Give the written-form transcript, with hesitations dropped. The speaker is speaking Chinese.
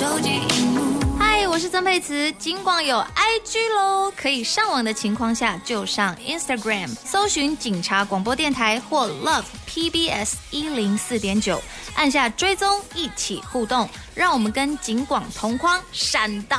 手机荧幕。 嗨，我是曾沛慈。警广有 IG 咯，可以上网的情况下就上 Instagram 搜寻警察广播电台或 Love PBS 104.9，按下追踪，一起互动，让我们跟警广同框闪到